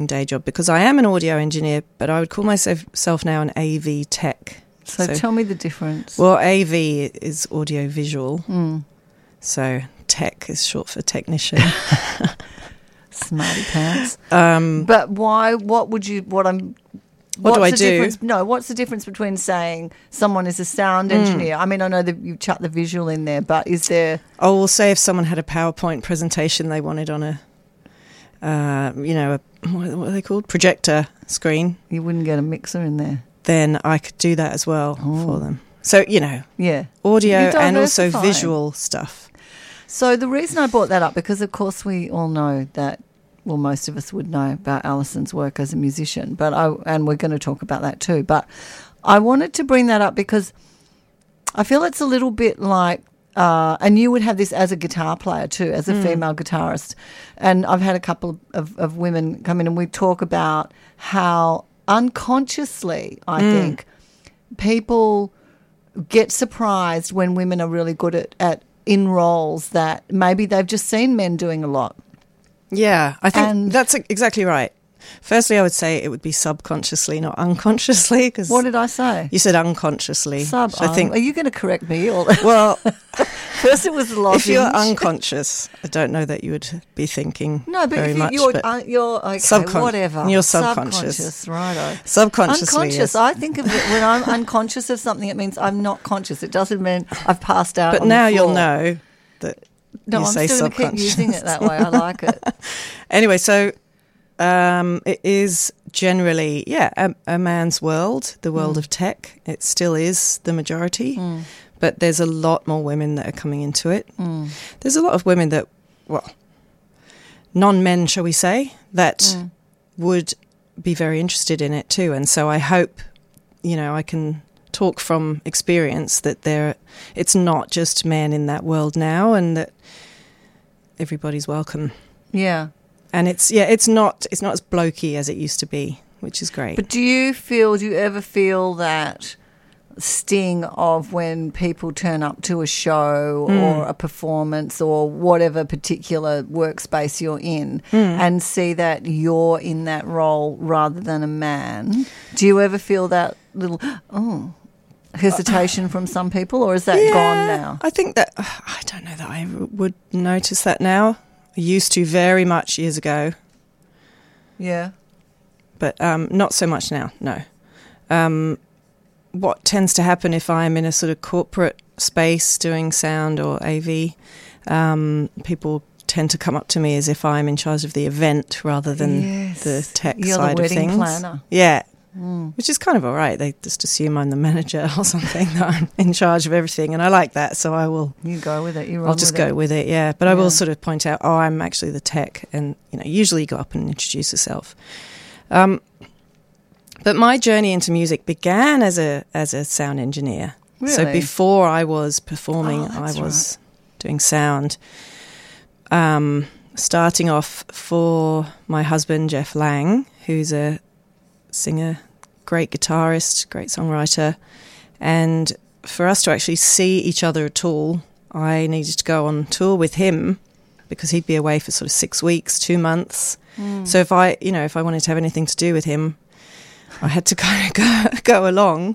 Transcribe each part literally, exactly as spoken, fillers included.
day job because I am an audio engineer, but I would call myself self now an A V tech. So, so tell me the difference. Well, A V is audio visual. Mm. So tech is short for technician. Smarty pants. Um, but why, what would you, what I'm, what do I the do? Difference, no, what's the difference between saying someone is a sound engineer? Mm. I mean, I know that you chuck the visual in there, but is there... Oh, we'll say if someone had a PowerPoint presentation they wanted on a, uh, you know, a, what are they called? Projector screen. You wouldn't get a mixer in there. Then I could do that as well oh. for them. So, you know, yeah, audio and also visual stuff. So the reason I brought that up, because of course we all know that, well, most of us would know about Alison's work as a musician, but I, and we're going to talk about that too. But I wanted to bring that up because I feel it's a little bit like, uh, and you would have this as a guitar player too, as a mm. female guitarist. And I've had a couple of, of women come in and we talk about how unconsciously, I mm. think, people get surprised when women are really good at, at in roles that maybe they've just seen men doing a lot. Yeah, I think and that's exactly right. Firstly, I would say it would be subconsciously, not unconsciously. Cause what did I say? You said unconsciously. Sub. I think. Are you going to correct me? Or well, first it was the lozenge. If you're unconscious, I don't know that you would be thinking no, but very if you, much. You're, but uh, you're okay, subcon- whatever. You're subconscious. Subconscious, righto. Subconsciously, unconscious. Yes. I think of it when I'm unconscious of something. It means I'm not conscious. It doesn't mean I've passed out. But on now the floor. you'll know that. No, you I'm say still going to keep using it that way. I like it. Anyway, so um, it is generally, yeah, a, a man's world, the world mm. of tech. It still is the majority, mm. but there's a lot more women that are coming into it. Mm. There's a lot of women that, well, non-men, shall we say, that mm. would be very interested in it too. And so I hope, you know, I can talk from experience that there, it's not just men in that world now, and that everybody's welcome. Yeah, and it's yeah, it's not it's not as blokey as it used to be, which is great. But do you feel? Do you ever feel that sting of when people turn up to a show mm. or a performance or whatever particular workspace you're in mm. and see that you're in that role rather than a man? Do you ever feel that little oh? hesitation from some people, or is that yeah, gone now? I think that uh, I don't know that I would notice that now. I used to very much years ago. Yeah. But um, not so much now, no. Um, what tends to happen if I'm in a sort of corporate space doing sound or A V, um, people tend to come up to me as if I'm in charge of the event rather than yes. the tech You're side the of things. wedding planner. Yeah. Mm. Which is kind of all right. They just assume I'm the manager or something, that I'm in charge of everything, and I like that, so I will... You go with it. You I'll just with go it. with it, yeah. But yeah. I will sort of point out, oh, I'm actually the tech, and, you know, usually go up and introduce yourself. Um, but my journey into music began as a as a sound engineer. Really? So before I was performing, oh, I was right. doing sound. Um, starting off for my husband, Jeff Lang, who's a singer, great guitarist, great songwriter, and for us to actually see each other at all, I needed to go on tour with him because he'd be away for sort of six weeks, two months. Mm. So if I, you know, if I wanted to have anything to do with him, I had to kind of go, go along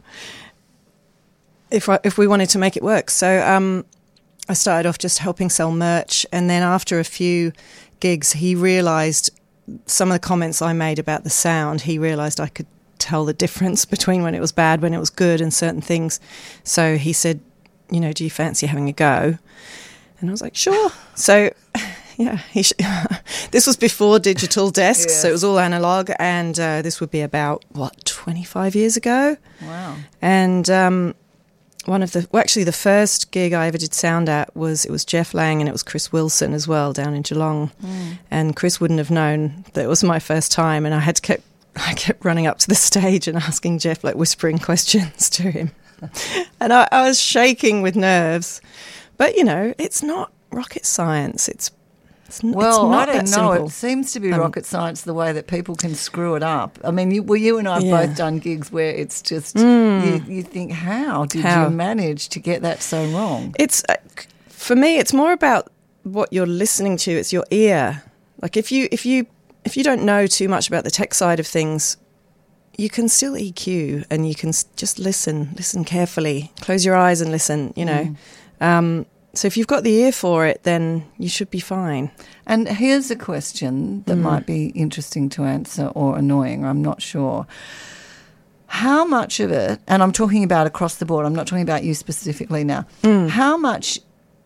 if I, if we wanted to make it work. So um, I started off just helping sell merch, and then after a few gigs, he realised some of the comments I made about the sound, he realised I could tell the difference between when it was bad, when it was good, and certain things. So he said, you know, do you fancy having a go? And I was like, sure. So, yeah, he sh- this was before digital desks, yes. So it was all analogue, and uh, this would be about, what, twenty-five years ago? Wow. And um, one of the, well, actually the first gig I ever did sound at was, it was Jeff Lang and it was Chris Wilson as well down in Geelong. Mm. And Chris wouldn't have known that it was my first time, and I had to keep, I kept running up to the stage and asking Jeff, like whispering questions to him. And I, I was shaking with nerves. But, you know, it's not rocket science. It's It's, well, it's not I don't that know. simple. It seems to be um, rocket science the way that people can screw it up. I mean, you, well, you and I have yeah. both done gigs where it's just, mm. you, you think, how did how? you manage to get that so wrong? It's uh, for me, it's more about what you're listening to. It's your ear. Like if you if you if you don't know too much about the tech side of things, you can still E Q and you can s- just listen, listen carefully, close your eyes and listen, you know. Mm. Um, so if you've got the ear for it, then you should be fine. And here's a question that mm. might be interesting to answer or annoying, I'm not sure. How much of it, and I'm talking about across the board, I'm not talking about you specifically now, mm. how much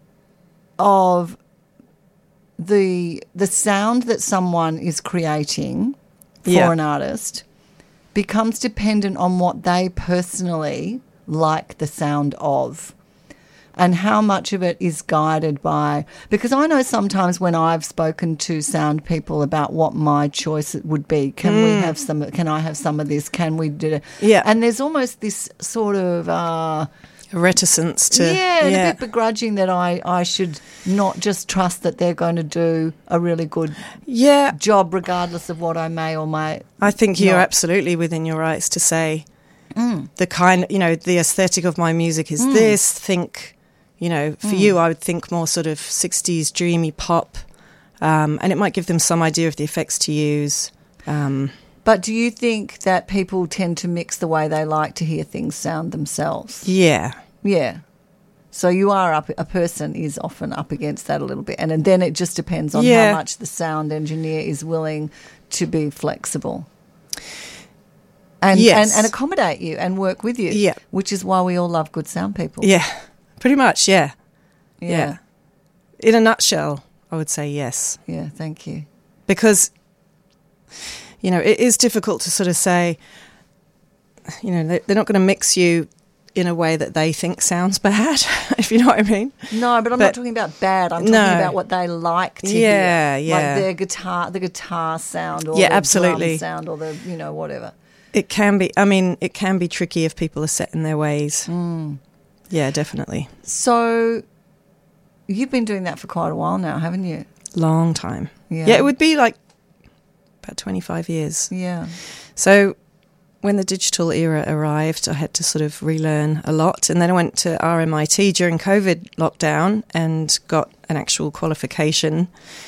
of the the sound that someone is creating for yeah. an artist becomes dependent on what they personally like the sound of, and how much of it is guided by, because I know sometimes when I've spoken to sound people about what my choice would be, can mm. we have some, can I have some of this, can we do it? Yeah. And there's almost this sort of uh, reticence to... Yeah, and yeah. a bit begrudging that I, I should not just trust that they're going to do a really good yeah. job regardless of what I may or may I think you're not. absolutely within your rights to say mm. the kind, you know, the aesthetic of my music is mm. this, think... You know, for mm. you, I would think more sort of sixties dreamy pop, um, and it might give them some idea of the effects to use. Um, but do you think that people tend to mix the way they like to hear things sound themselves? Yeah. Yeah. So you are up, a person is often up against that a little bit. And, and then it just depends on yeah. how much the sound engineer is willing to be flexible. And, yes. and, and accommodate you and work with you, yeah. which is why we all love good sound people. Yeah. Pretty much, yeah. yeah. Yeah. In a nutshell, I would say yes. Yeah, thank you. Because, you know, it is difficult to sort of say, you know, they're not going to mix you in a way that they think sounds bad, if you know what I mean. No, but I'm but, not talking about bad. I'm talking no. about what they like to yeah, hear. Yeah, Like their guitar, the guitar sound or yeah, the absolutely. drum sound or the, you know, whatever. It can be, I mean, it can be tricky if people are set in their ways. Mm. Yeah, definitely. So you've been doing that for quite a while now, haven't you? Long time. Yeah. Yeah, it would be like about twenty-five years. Yeah. So when the digital era arrived, I had to sort of relearn a lot. And then I went to R M I T during COVID lockdown and got an actual qualification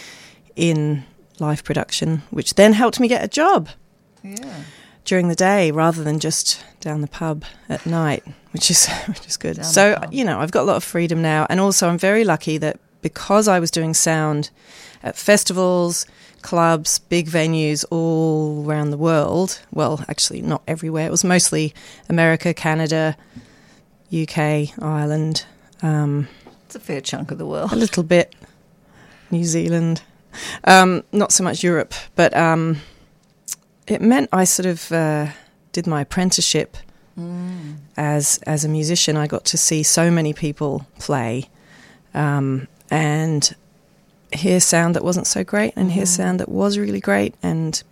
in live production, which then helped me get a job. Yeah. During the day rather than just down the pub at night, which is which is good. Down so, you know, I've got a lot of freedom now. And also I'm very lucky that because I was doing sound at festivals, clubs, big venues all around the world, well, actually not everywhere. It was mostly America, Canada, U K, Ireland. Um, it's a fair chunk of the world. A little bit. New Zealand. Um, not so much Europe, but... Um, it meant I sort of uh, did my apprenticeship mm. as as a musician. I got to see so many people play um, and hear sound that wasn't so great and mm. hear sound that was really great, and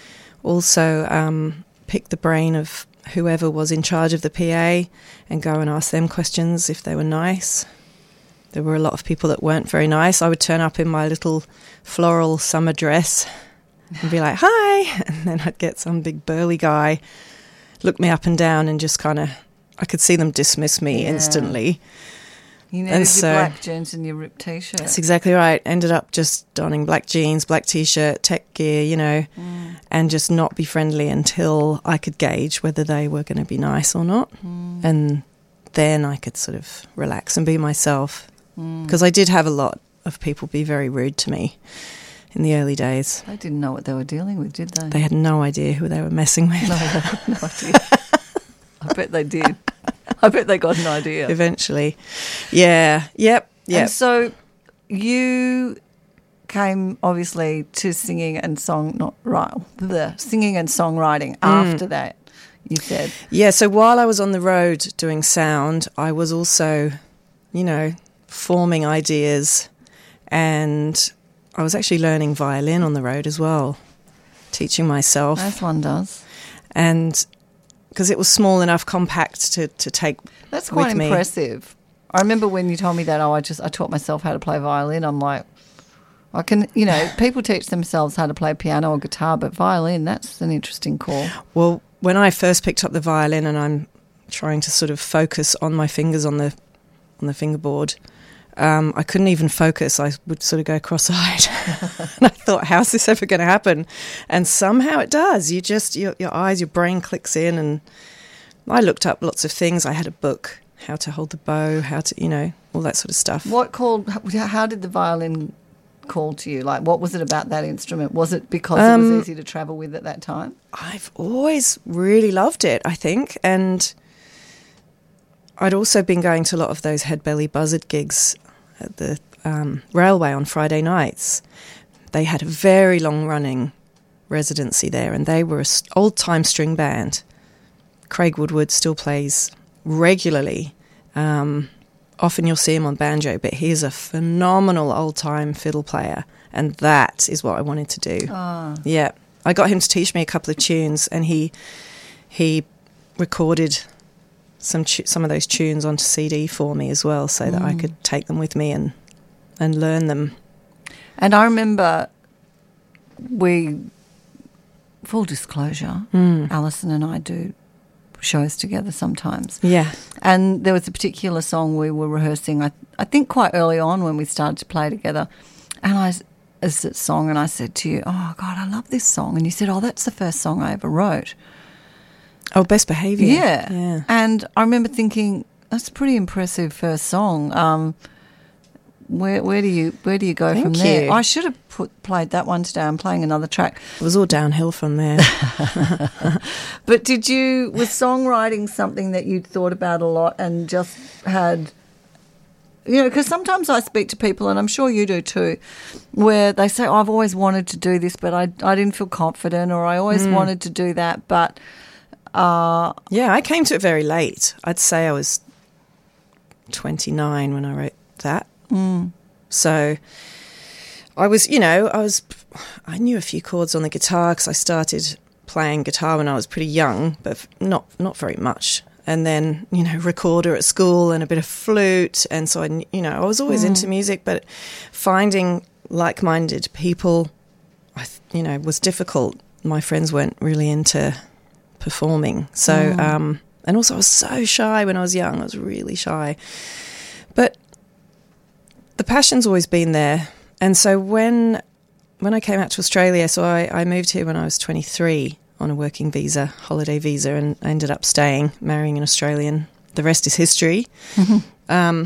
also um, pick the brain of whoever was in charge of the P A and go and ask them questions if they were nice. There were a lot of people that weren't very nice. I would turn up in my little floral summer dress and be like, hi, and then I'd get some big burly guy look me up and down and just kind of, I could see them dismiss me yeah. instantly. You needed your so, black jeans and your ripped T-shirt. That's exactly right. Ended up just donning black jeans, black T-shirt, tech gear, you know, mm. and just not be friendly until I could gauge whether they were going to be nice or not. Mm. And then I could sort of relax and be myself. Because mm. I did have a lot of people be very rude to me in the early days. They didn't know what they were dealing with, did they? They had no idea who they were messing with. No, they had no idea. I bet they did. I bet they got an idea. Eventually. Yeah. Yep. Yep. And so you came, obviously, to singing and song, not right, the singing and songwriting mm. after that, you said. Yeah, so while I was on the road doing sound, I was also, you know, forming ideas, and I was actually learning violin on the road as well, teaching myself. As one does. And because it was small enough, compact to, to take That's quite with me. Impressive. I remember when you told me that, oh, I just I taught myself how to play violin. I'm like, I can, you know, people teach themselves how to play piano or guitar, but violin, that's an interesting call. Well, when I first picked up the violin and I'm trying to sort of focus on my fingers on the on the fingerboard, um, I couldn't even focus. I would sort of go cross-eyed. And I thought, how's this ever going to happen? And somehow it does. You just, your, your eyes, your brain clicks in. And I looked up lots of things. I had a book, how to hold the bow, how to, you know, all that sort of stuff. What called, how did the violin call to you? Like, what was it about that instrument? Was it because um, it was easy to travel with at that time? I've always really loved it, I think. And I'd also been going to a lot of those Head Belly Buzzard gigs at the um, railway on Friday nights. They had a very long-running residency there, and they were an old-time string band. Craig Woodward still plays regularly. Um, often you'll see him on banjo, but he's a phenomenal old-time fiddle player, and that is what I wanted to do. Oh. Yeah. I got him to teach me a couple of tunes, and he he recorded some tu- some of those tunes onto C D for me as well, so that mm. I could take them with me and and learn them. And I remember we, full disclosure, mm. Alison and I do shows together sometimes. Yeah. And there was a particular song we were rehearsing, I, I think quite early on when we started to play together. And I, it's a song, and I said to you, oh, God, I love this song. And you said, oh, that's the first song I ever wrote. Oh, Best Behaviour. Yeah. yeah. And I remember thinking, that's a pretty impressive first song. Um, where where do you where do you go Thank from there? you. I should have put, played that one today. I'm playing another track. It was all downhill from there. But did you, was songwriting something that you'd thought about a lot and just had, you know, because sometimes I speak to people, and I'm sure you do too, where they say, oh, I've always wanted to do this, but I, I didn't feel confident, or I always mm. wanted to do that, but... Uh, yeah, I came to it very late. I'd say I was twenty-nine when I wrote that. Mm. So I was, you know, I was, I knew a few chords on the guitar because I started playing guitar when I was pretty young, but not not very much. And then, you know, recorder at school and a bit of flute. And so, I, you know, I was always mm. into music, but finding like-minded people, I, you know, was difficult. My friends weren't really into performing. So, mm. um, and also I was so shy when I was young. I was really shy. But the passion's always been there. And so when when I came out to Australia, so I, I moved here when I was twenty-three on a working visa, holiday visa, and I ended up staying, marrying an Australian. The rest is history. um,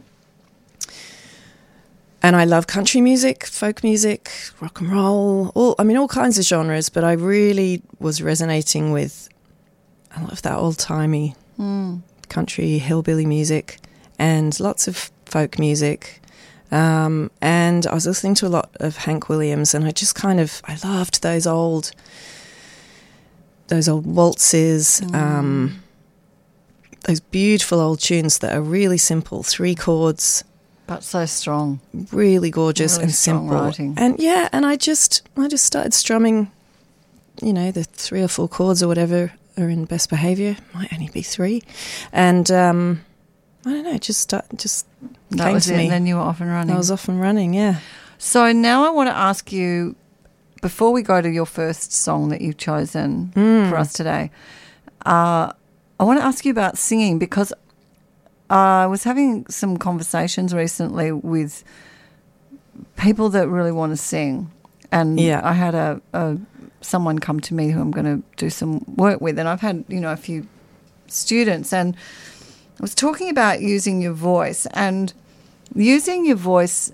and I love country music, folk music, rock and roll, all I mean, all kinds of genres, but I really was resonating with a lot of that old-timey mm. country, hillbilly music, and lots of folk music. Um, and I was listening to a lot of Hank Williams, and I just kind of, I loved those old, those old waltzes, mm. um, those beautiful old tunes that are really simple, three chords. But so strong. Really gorgeous really and simple. Writing. And yeah, and I just, I just started strumming, you know, the three or four chords or whatever are in Best Behaviour, might only be three. And, um, I don't know, just start, just that came was to it, me. And then you were off and running. I was off and running, yeah. So now I want to ask you, before we go to your first song that you've chosen mm. for us today, uh, I want to ask you about singing, because I was having some conversations recently with people that really want to sing, and yeah. I had a, a someone come to me who I'm going to do some work with, and I've had, you know, a few students, and I was talking about using your voice, and using your voice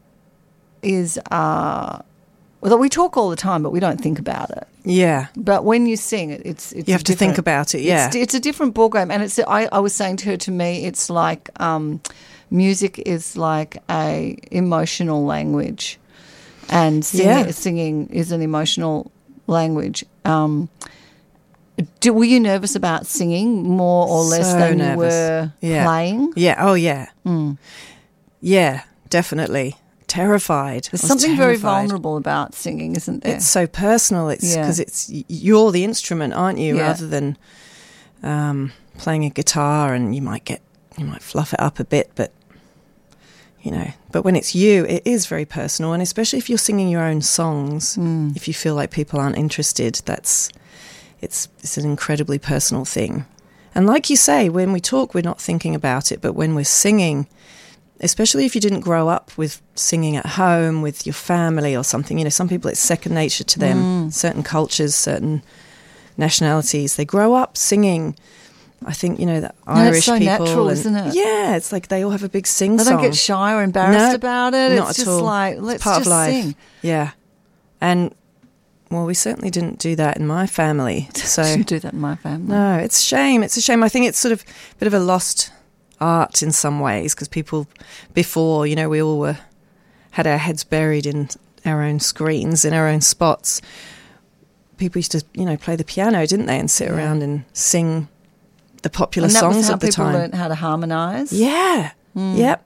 is, uh, well, we talk all the time, but we don't think about it. Yeah. But when you sing it, it's, it's you have to think about it, yeah. It's, it's a different ballgame, and it's. I, I was saying to her, to me, it's like um, music is like a emotional language, and singing, yeah. singing is an emotional language. Um, Do, were you nervous about singing more or less so than nervous. you were yeah. playing? Yeah. Oh, yeah. Mm. Yeah, definitely. Terrified. There's something terrified. very vulnerable about singing, isn't there? It's so personal. It's because yeah. it's you're the instrument, aren't you? Yeah. Rather than um, playing a guitar, and you might get you might fluff it up a bit, but you know. But when it's you, it is very personal, and especially if you're singing your own songs, mm. if you feel like people aren't interested, that's. It's it's an incredibly personal thing. And like you say, when we talk, we're not thinking about it. But when we're singing, especially if you didn't grow up with singing at home with your family or something. You know, some people, it's second nature to them. Mm. Certain cultures, certain nationalities, they grow up singing. I think, you know, the And Irish it's so people. natural, and- isn't it? Yeah, it's like they all have a big sing They song. don't get shy or embarrassed No, about it. not It's at just all. like, It's let's part just of life. sing. Yeah. And, well, we certainly didn't do that in my family. So, Shouldn't do that in my family. no, it's a shame. It's a shame. I think it's sort of a bit of a lost art in some ways, because people before, you know, we all were had our heads buried in our own screens, in our own spots. People used to, you know, play the piano, didn't they, and sit Yeah. around and sing the popular And that songs was how of the people time. learnt how to harmonise. Yeah. Mm. Yep.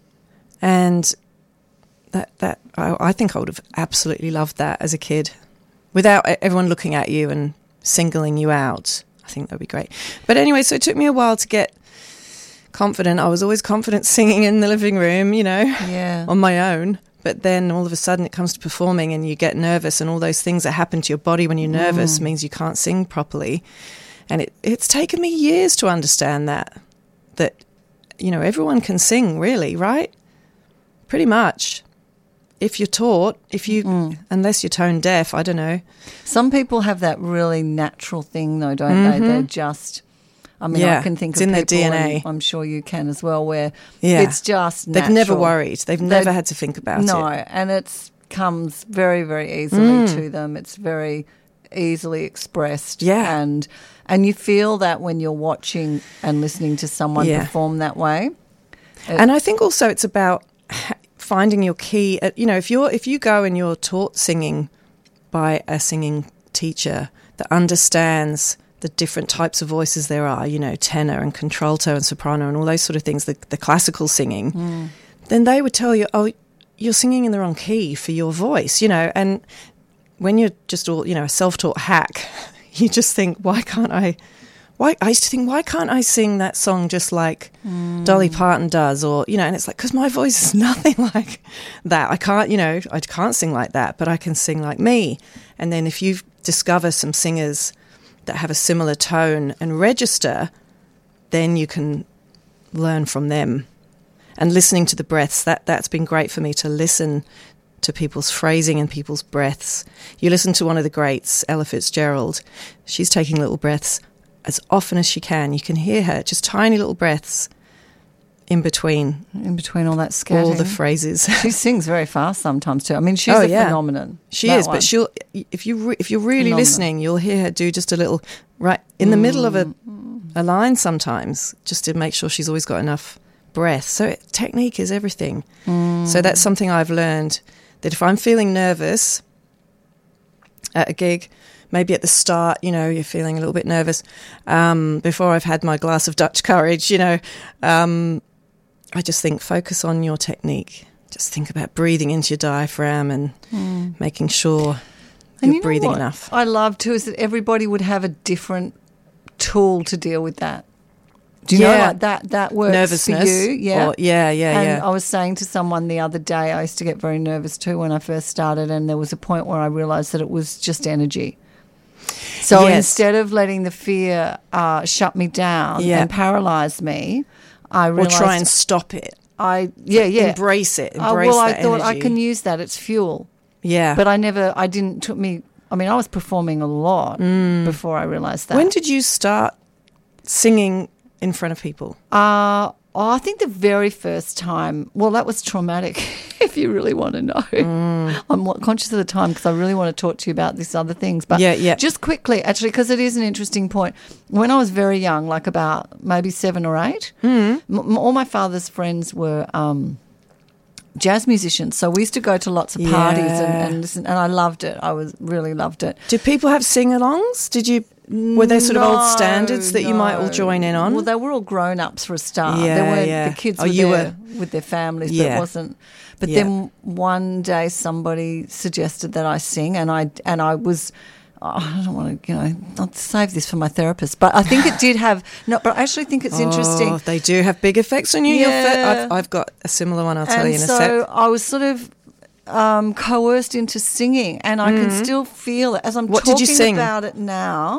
And that that I, I think I would have absolutely loved that as a kid, without e- everyone looking at you and singling you out. I think that would be great. But anyway, so it took me a while to get confident. I was always confident singing in the living room, you know, Yeah. on my own. But then all of a sudden it comes to performing and you get nervous, and all those things that happen to your body when you're nervous Mm. means you can't sing properly. And it, it's taken me years to understand that, that, you know, everyone can sing, really, right? Pretty much. If you're taught, if you, Mm. unless you're tone deaf, I don't know. Some people have that really natural thing, though, don't they? They just, I mean, Yeah, I can think it's of in their people, D N A. and I'm sure you can as well, where Yeah. it's just They've natural. never worried. They've They- never had to think about No, it. and it comes very, very easily Mm. to them. It's very easily expressed. Yeah. And, and you feel that when you're watching and listening to someone Yeah. perform that way. It- And I think also it's about ha- finding your key. At, you know, if you're if you go and you're taught singing by a singing teacher that understands the different types of voices there are, you know, tenor and contralto and soprano and all those sort of things, the, the classical singing, Mm. then they would tell you, oh, you're singing in the wrong key for your voice, you know. And when you're just all, you know, a self-taught hack, you just think, why can't I? Why I used to think, why can't I sing that song just like Dolly Parton does, or you know? And it's like, because my voice is nothing like that. I can't, you know, I can't sing like that, but I can sing like me. And then if you discover some singers that have a similar tone and register, then you can learn from them. And listening to the breaths, that that's been great for me, to listen to people's phrasing and people's breaths. You listen to one of the greats, Ella Fitzgerald. She's taking little breaths as often as she can. You can hear her, just tiny little breaths in between in between all that scatting. all the phrases. She sings very fast sometimes too. I mean, she's Oh, a yeah. phenomenon. She that is, one. but she'll. If you re, if you're really Phenomenal. listening, you'll hear her do just a little right in the middle of a a line sometimes, just to make sure she's always got enough breath. So it, technique is everything. Mm. So that's something I've learned, that if I'm feeling nervous at a gig, maybe at the start, you know, you're feeling a little bit nervous, um, before I've had my glass of Dutch courage, you know, um, I just think focus on your technique. Just think about breathing into your diaphragm and Mm. making sure And you're you know breathing what enough. I love too is that everybody would have a different tool to deal with that. Do you know Yeah. like that that works Nervousness. for you? Yeah. Or, yeah, yeah, and yeah. I was saying to someone the other day, I used to get very nervous too when I first started, and there was a point where I realised that it was just energy. So Yes. instead of letting the fear uh, shut me down Yeah. and paralyse me, I Or realised try and stop it. I yeah yeah Embrace it. Uh, Embrace well, I that thought I energy. can use that. It's fuel. Yeah. But I never, I didn't, took me, I mean, I was performing a lot before I realised that. when did you start singing in front of people? Uh, oh, I think the very first time, well, that was traumatic, if you really want to know. Mm. I'm wa- conscious of the time because I really want to talk to you about these other things. But Yeah, yeah. just quickly, actually, because it is an interesting point. When I was very young, like about maybe seven or eight, Mm. m- all my father's friends were um, jazz musicians. So we used to go to lots of parties and, Yeah. and listen, and I loved it. I was really loved it. Did people have sing-alongs? Did you? Were there sort of old standards that you might all No. join in on? Well, they were all grown ups for a start. Yeah, they weren't, yeah. The kids Oh, were you there with their families, but Yeah. it wasn't. But Yeah. then one day somebody suggested that I sing, and I and I was. Oh, I don't want to, you know, I'll save this for my therapist. But I think it did have no. But I actually think it's interesting. Oh, they do have big effects on you. Your fe- Yeah. I've, I've got a similar one. I'll tell and you in a so sec. I was sort of um, coerced into singing, and I can still feel it as I'm Mm-hmm. What talking did you sing? about it now.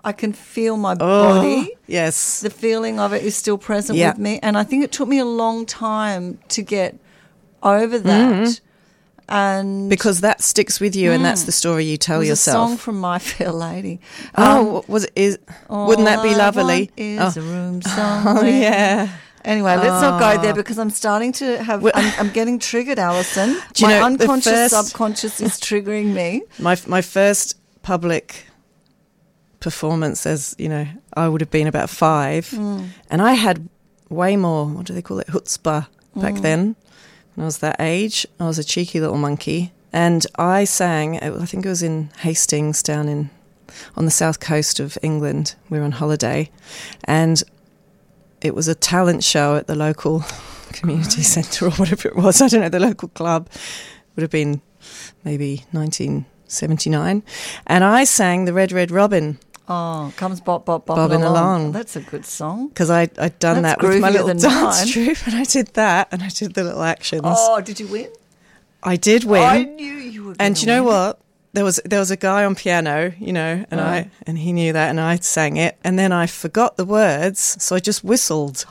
I can feel my Oh, body. yes. The feeling of it is still present Yeah. with me. And I think it took me a long time to get over that. Mm. And Because that sticks with you, and that's the story you tell it was yourself. a song from My Fair Lady. Oh, Um, was it? Is wouldn't that be All I lovely? want is oh. a room oh somewhere. yeah. Anyway, let's not go there Oh. because I'm starting to have. Well- I'm, I'm getting triggered, Alison. Do you My know, the unconscious, first- subconscious is triggering me. My my first public performance, as you know, I would have been about five, Mm. and I had way more. What do they call it? Chutzpah back Mm. then. When I was that age, I was a cheeky little monkey, and I sang. I think it was in Hastings, down in on the south coast of England. We were on holiday, and it was a talent show at the local community centre or whatever it was. I don't know, the local club. Would have been maybe nineteen seventy-nine. And I sang the Red, Red Robin Oh, comes bop, bop, bop Bobbing along. along. That's a good song. because I'd done That's that with my groovier little than dance mine. troupe, and I did that, and I did the little actions. Oh, did you win? I did win. I knew you were. And gonna you know win. what? There was there was a guy on piano, you know, and Oh. I and he knew that, and I sang it, and then I forgot the words, so I just whistled.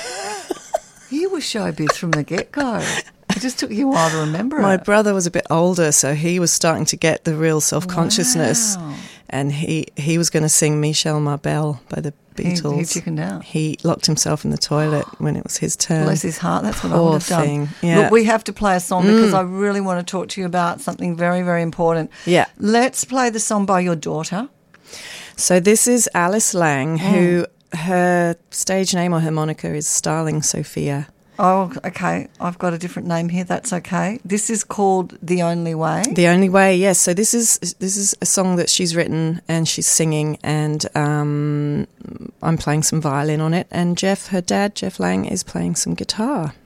You were showbiz from the get go. It just took you a while to remember My it. brother was a bit older, so he was starting to get the real self consciousness, Wow. and he he was going to sing Michel Marbel by the He, he Beatles. chickened out. He locked himself in the toilet when it was his turn. Bless his heart. That's what I Poor would have done. thing. Yeah. Look, we have to play a song because Mm. I really want to talk to you about something very, very important. Yeah. Let's play the song by your daughter. So this is Alice Lang, Mm. who her stage name or her moniker is Starling Sophia. Oh, okay. I've got a different name here. That's okay. This is called The Only Way. The Only Way, yes. So this is this is a song that she's written and she's singing, and um, I'm playing some violin on it. And Jeff, her dad, Jeff Lang, is playing some guitar.